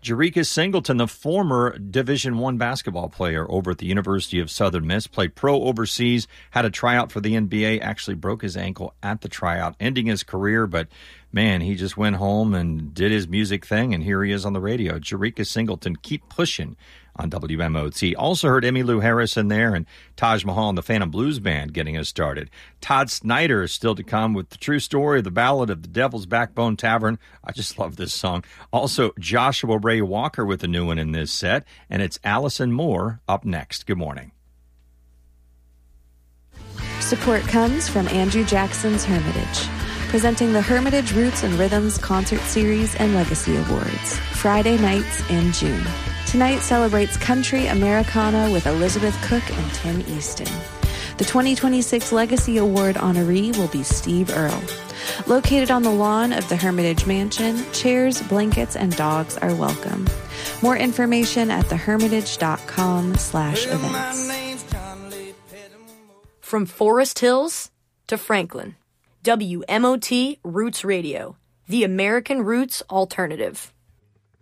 Jericka Singleton, the former Division I basketball player over at the University of Southern Miss, played pro overseas, had a tryout for the NBA, actually broke his ankle at the tryout, ending his career, but man, he just went home and did his music thing, and here he is on the radio. Jericka Singleton, keep pushing on WMOT. Also heard Emmylou Harris in there and Taj Mahal and the Phantom Blues Band getting us started. Todd Snyder is still to come with the true story of the Ballad of the Devil's Backbone Tavern. I just love this song. Also, Joshua Ray Walker with a new one in this set, and it's Allison Moore up next. Good morning. Support comes from Andrew Jackson's Hermitage, presenting the Hermitage Roots and Rhythms Concert Series and Legacy Awards, Friday nights in June. Tonight celebrates country Americana with Elizabeth Cook and Tim Easton. The 2026 Legacy Award honoree will be Steve Earle. Located on the lawn of the Hermitage Mansion, chairs, blankets, and dogs are welcome. More information at thehermitage.com/events. From Forest Hills to Franklin, WMOT Roots Radio, the American Roots Alternative.